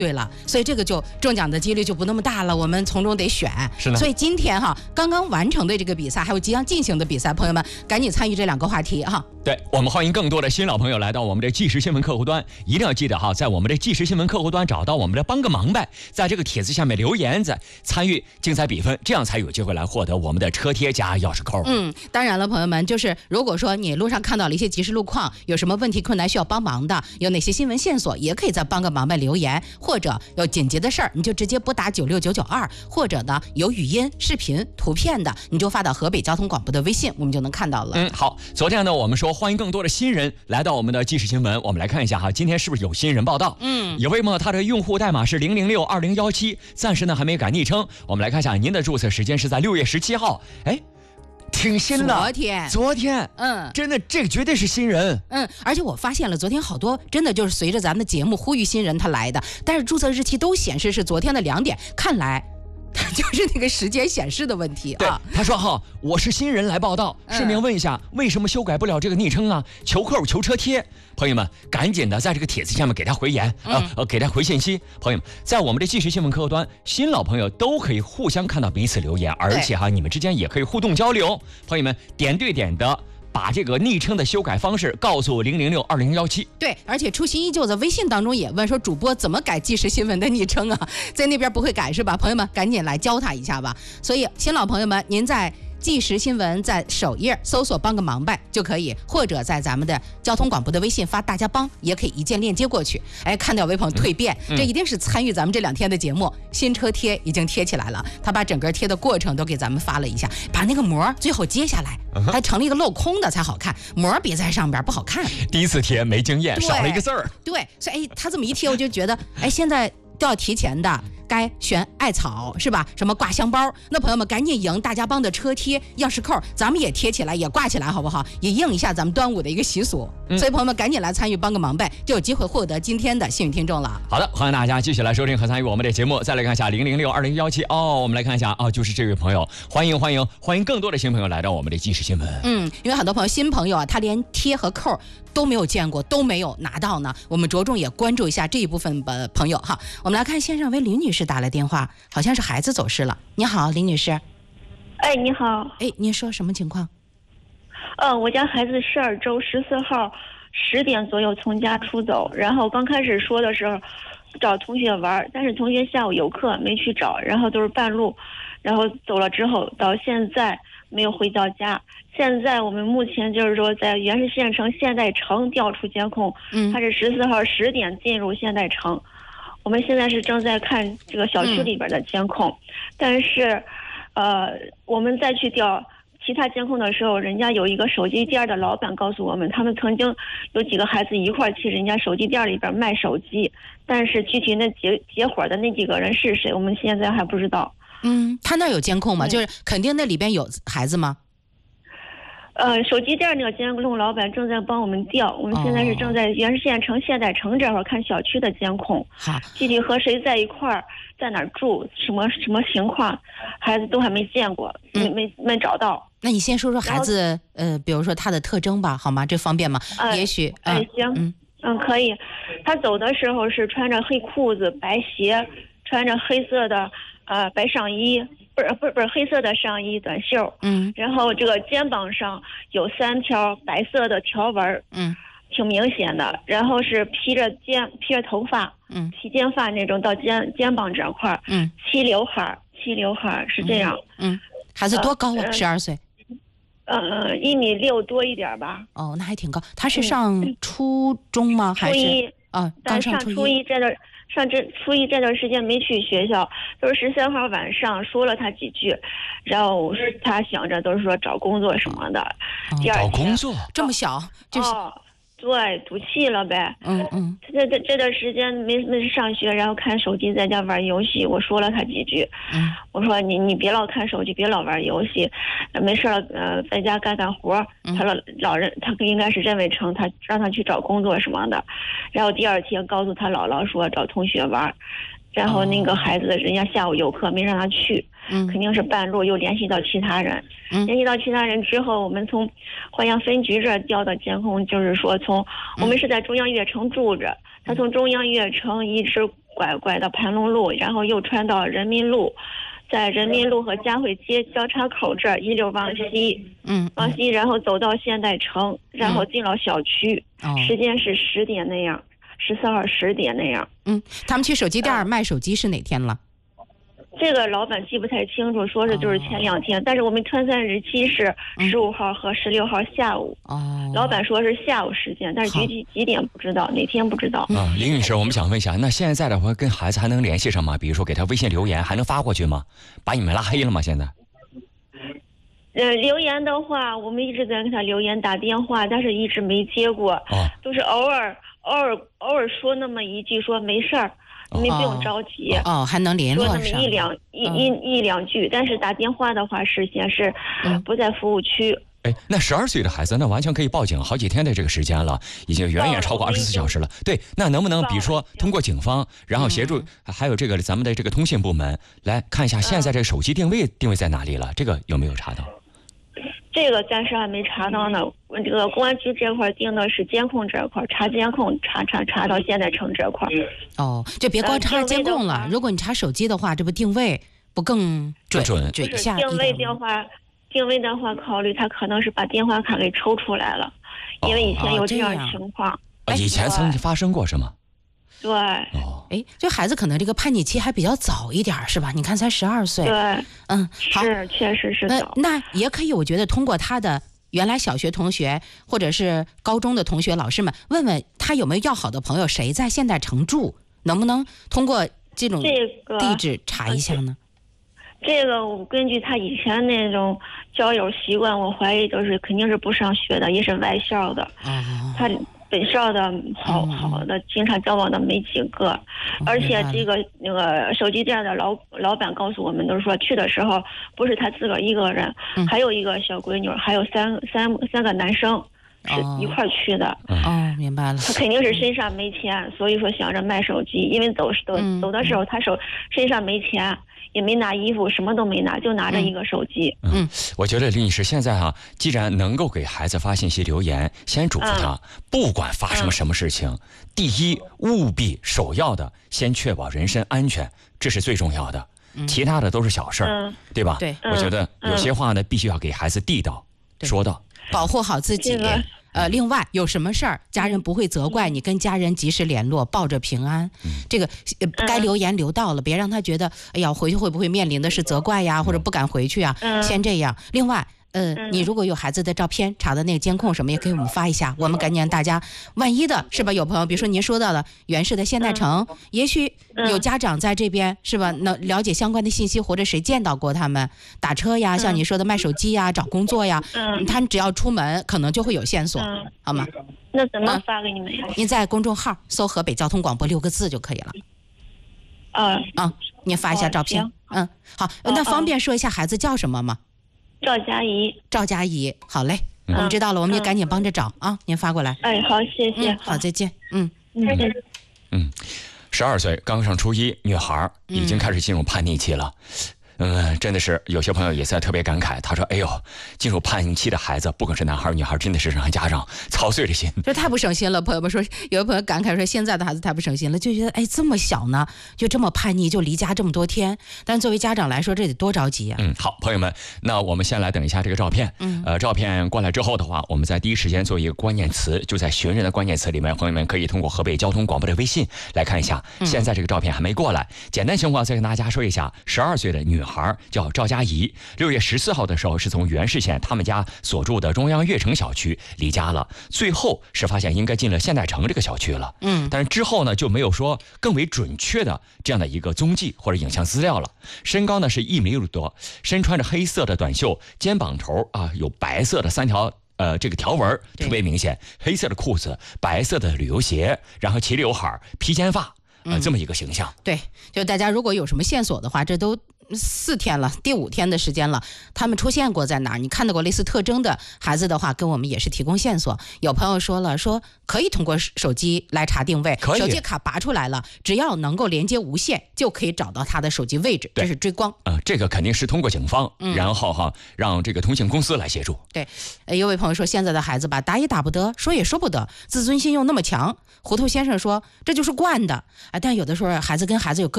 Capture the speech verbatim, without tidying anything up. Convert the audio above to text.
对了，所以这个就中奖的几率就不那么大了，我们从中得选。 是呢。 所以今天哈，刚刚完成的这个比赛，还有即将进行的比赛，朋友们赶紧参与这两个话题哈。 对，我们欢迎更多的新老朋友来到我们的即时新闻客户端，一定要记得哈，在我们的即时新闻客户端找到我们的帮个忙呗，在这个帖子下面留言，再参与竞赛比分，这样才有机会来获得我们的车贴加钥匙扣。 嗯，当然了，朋友们，就是如果说你路上看到了一些即时路况，有什么问题困难需要帮忙的，有哪些新闻线索，也可以在帮个忙呗留言，或者有紧急的事儿，你就直接拨打九六九九二，或者呢有语音、视频、图片的，你就发到河北交通广播的微信，我们就能看到了。 嗯，好，昨天呢我们说欢迎更多的新人来到我们的即时新闻，我们来看一下哈，今天是不是有新人报道？嗯，有位嘛，他的用户代码是零零六二零幺七，暂时呢还没改昵称。我们来看一下，您的注册时间是在六月十七号，哎。挺新的， 昨天， 昨天， 嗯， 真的，这个绝对是新人， 嗯，而且我发现了，昨天好多真的就是随着咱们的节目呼吁新人他来的，但是注册日期都显示是昨天的两点，看来他就是那个时间显示的问题啊。 对，他说哈，我是新人来报道，顺便问一下，嗯、为什么修改不了这个昵称啊？求扣求车贴，朋友们赶紧的在这个帖子下面给他回言，嗯、呃呃，给他回信息。朋友们，在我们的即时新闻客户端，新老朋友都可以互相看到彼此留言，而且哈，你们之间也可以互动交流。朋友们，点对点的。把这个昵称的修改方式告诉零零六二零幺七。 对，而且初心依旧在微信当中也问说，主播怎么改即时新闻的昵称啊？在那边不会改是吧？朋友们赶紧来教他一下吧。所以新老朋友们，您在即时新闻在首页搜索帮个忙呗就可以，或者在咱们的交通广播的微信发大家帮，也可以一键链接过去。哎，看到有位朋友蜕变、嗯嗯、这一定是参与咱们这两天的节目，新车贴已经贴起来了，他把整个贴的过程都给咱们发了一下，把那个膜最后揭下来，还成了一个镂空的才好看，膜别在上边不好看。 第一次贴没经验，少了一个字儿。 对，所以哎，他这么一贴，我就觉得哎，现在都要提前的。该选艾草是吧？什么挂香包？那朋友们赶紧赢大家帮的车贴、钥匙扣，咱们也贴起来，也挂起来，好不好？也应一下咱们端午的一个习俗。嗯、所以朋友们赶紧来参与，帮个忙呗，就有机会获得今天的幸运听众了。 好的，欢迎大家继续来收听和参与我们的节目。再来看一下零零六二零幺七哦，我们来看一下哦，就是这位朋友，欢迎欢迎欢迎更多的新朋友来到我们的即时新闻。 嗯，因为很多朋友新朋友啊，他连贴和扣都没有见过，都没有拿到呢。我们着重也关注一下这一部分的朋友哈。我们来看线上为吕女士打来电话。好像是孩子走失了。你好，林女士。 哎，你好。 哎，您说什么情况？ 呃，我家孩子十二周十四号十点左右从家出走，然后刚开始说的时候找同学玩，但是同学下午有课没去找，然后都是半路，然后走了之后到现在没有回到家。现在我们目前就是说在原市县城现代城调出监控，嗯，他是十四号十点进入现代城。我们现在是正在看这个小区里边的监控、嗯、但是呃我们再去调其他监控的时候，人家有一个手机店的老板告诉我们，他们曾经有几个孩子一块去人家手机店里边卖手机，但是具体那结结伙的那几个人是谁我们现在还不知道。 嗯，他那有监控吗、嗯、就是肯定那里边有孩子吗？ 呃，手机店那个监控老板正在帮我们调，我们现在是正在原市县城现代城这会儿看小区的监控。 好， 具体和谁在一块儿，在哪儿住，什么什么情况，孩子都还没见过，没、嗯、没没找到。 那你先说说孩子，呃，比如说他的特征吧，好吗？这方便吗？呃、也许， 哎、呃，行，嗯嗯，可以。他走的时候是穿着黑裤子、白鞋，穿着黑色的呃白上衣。不是不是不是黑色的上衣短袖，嗯，然后这个肩膀上有三条白色的条纹，嗯，挺明显的。然后是披着肩披着头发，嗯，披肩发那种到肩肩膀这块，嗯，齐刘海齐刘海是这样， 嗯，嗯孩子多高啊？十二岁， 呃，一米六多一点吧。 哦，那还挺高。他是上初中吗？嗯、还是初一啊？ 刚上初一这段。上这初一这段时间没去学校，都是十三号晚上说了他几句，然后他想着都是说找工作什么的。 哦、 第二天找工作这么小就是、 哦、对赌气了呗。嗯嗯，这这这段时间没没上学，然后看手机在家玩游戏。我说了他几句，嗯，我说你你别老看手机，别老玩游戏，没事了呃在家干干活。嗯、他老老人他应该是认为成他让他去找工作什么的。然后第二天告诉他姥姥说找同学玩，然后那个孩子人家下午有课没让他去，嗯，肯定是半路又联系到其他人，嗯，联系到其他人之后，我们从淮阳分局这调的监控，就是说从我们是在中央悦城住着，他从中央悦城一直拐拐到盘龙路，然后又穿到人民路，在人民路和嘉汇街交叉口这儿一溜往西， 嗯， 往西，然后走到现代城，然后进了小区， 哦， 时间是十点那样，十四号十点那样。 嗯，他们去手机店卖手机是哪天了？ 这个老板记不太清楚，说是就是前两天，哦、但是我们穿算日期是十五号和十六号下午。哦，老板说是下午时间，但是具体几点不知道，哪天不知道。 啊，林女士，我们想问一下，那现在的话跟孩子还能联系上吗？比如说给他微信留言，还能发过去吗？把你们拉黑了吗？现在？ 呃，留言的话，我们一直在给他留言打电话，但是一直没接过，哦、都是偶尔偶尔偶尔说那么一句，说没事儿。你不用着急哦, 哦，还能联络上， 说那么一两一、嗯、一一两句，但是打电话的话是显示不在服务区。 哎，那十二岁的孩子那完全可以报警，好几天的这个时间了，已经远远超过二十四小时了。对，那能不能比如说通过警方，然后协助、嗯、还有这个咱们的这个通信部门来看一下现在这个手机定位、嗯、定位在哪里了？这个有没有查到？ 这个暂时还没查到呢。这个公安局这块定的是监控这块，查监控查查查到现代城这块。 哦，就别光查监控了。如果你查手机的话，这不定位不更准准准一下？ 定位的话，定位的话，考虑他可能是把电话卡给抽出来了，哦、因为以前有这样情况。 哦、以前曾经发生过是吗？ 对。 哦。 哎，这孩子可能这个叛逆期还比较早一点，是吧？你看才十二岁。 对。 嗯，好， 是确实是早。 那那也可以，我觉得通过他的原来小学同学或者是高中的同学老师们，问问他有没有要好的朋友，谁在现代城住，能不能通过这种地址查一下呢？ 这个我根据他以前那种交友习惯，我怀疑都是肯定是不上学的，也是外校的。 哦。 他本校的好好的经常交往的没几个，嗯、而且这个那个手机店的老老板告诉我们，都是说去的时候不是他自个儿一个人，嗯、还有一个小闺女，还有三三三个男生是一块去的。 哦，明白了。 他肯定是身上没钱，所以说想着卖手机，因为走走走的时候他手身上没钱。也没拿衣服，什么都没拿，就拿着一个手机。 嗯，我觉得林女士现在啊，既然能够给孩子发信息留言，先嘱咐他，嗯、不管发生什么事情，嗯、第一务必首要的先确保人身安全，这是最重要的，嗯、其他的都是小事儿，嗯、对吧？ 对， 我觉得有些话呢，必须要给孩子地道、嗯、说道， 保护好自己。呃，另外有什么事儿，家人不会责怪你，跟家人及时联络，抱着平安。嗯、这个、呃、该留言留到了，别让他觉得，哎呀，回去会不会面临的是责怪呀，或者不敢回去啊？嗯、先这样。另外。呃，你如果有孩子的照片查的那个监控什么，也给我们发一下，我们赶紧让大家，万一的是吧？有朋友，比如说您说到的原市的现代城，嗯、也许有家长在这边是吧？能了解相关的信息，或者谁见到过他们打车呀，像你说的卖手机呀、找工作呀，嗯，他只要出门，可能就会有线索，嗯、好吗？ 那怎么发给你们呀？ 您在公众号搜河北交通广播六个字就可以了。 啊啊，您发一下照片，嗯，好，那方便说一下孩子叫什么吗？ 赵佳怡， 赵佳怡，好嘞，嗯、我们知道了，我们也赶紧帮着找、嗯、啊！您发过来。 哎，好，谢谢。 嗯、好，再见。嗯嗯嗯，十二岁刚上初一，女孩已经开始进入叛逆期了。嗯，真的是有些朋友也在特别感慨，他说：“哎呦，进入叛逆期的孩子，不管是男孩女孩，真的是让家长操碎了心， 这太不省心了。”朋友们说，有的朋友感慨说，现在的孩子太不省心了，就觉得哎，这么小呢，就这么叛逆，就离家这么多天。但作为家长来说，这得多着急啊！ 嗯，好，朋友们，那我们先来等一下这个照片。嗯，呃，照片过来之后的话，我们在第一时间做一个关键词，就在寻人的关键词里面，朋友们可以通过河北交通广播的微信来看一下。现在这个照片还没过来，嗯、简单情况再跟大家说一下：十二岁的女孩叫赵佳怡，六月十四号的时候是从原市县他们家所住的中央悦城小区离家了，最后是发现应该进了现代城这个小区了。嗯，但是之后呢就没有说更为准确的这样的一个踪迹或者影像资料了。身高呢是一米六多，身穿着黑色的短袖，肩膀头啊有白色的三条。呃，这个条纹特别明显，黑色的裤子，白色的旅游鞋，然后齐刘海、披肩发，呃，这么一个形象。 对，就大家如果有什么线索的话，这都四天了，第五天的时间了，他们出现过在哪儿？你看到过类似特征的孩子的话，跟我们也是提供线索。有朋友说了，说可以通过手机来查定位，手机卡拔出来了，只要能够连接无线，就可以找到他的手机位置，这是追光。 呃，这个肯定是通过警方，嗯、然后哈让这个通信公司来协助。 对，呃，有位朋友说，现在的孩子吧，打也打不得，说也说不得，自尊心又那么强。糊涂先生说，这就是惯的啊，但有的时候孩子跟孩子有个